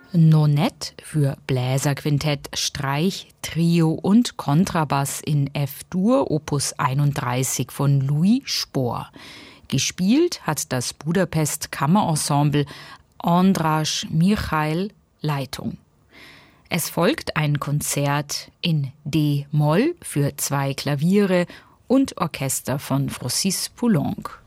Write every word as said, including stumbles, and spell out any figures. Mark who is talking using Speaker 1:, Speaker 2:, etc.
Speaker 1: Nonette für Bläserquintett, Streich, Trio und Kontrabass in F-Dur Opus einunddreißig von Louis Spohr. Gespielt hat das Budapest Kammerensemble András Michael Leitung. Es folgt ein Konzert in D-Moll für zwei Klaviere und Orchester von Francis Poulenc.